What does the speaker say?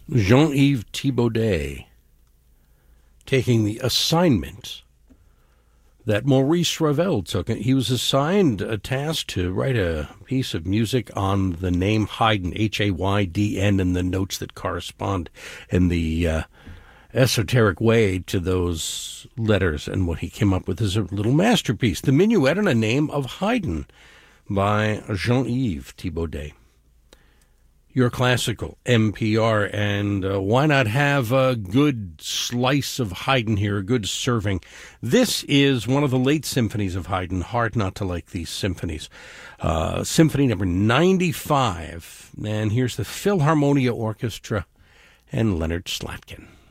Jean-Yves Thibaudet taking the assignment that Maurice Ravel took. He was assigned a task to write a piece of music on the name Haydn, Haydn, and the notes that correspond in the esoteric way to those letters. And what he came up with is a little masterpiece, the Minuet in a Name of Haydn by Jean-Yves Thibaudet. Your classical NPR, and why not have a good slice of Haydn here, a good serving. This is one of the late symphonies of Haydn. Hard not to like these symphonies. Symphony number 95, and here's the Philharmonia Orchestra and Leonard Slatkin.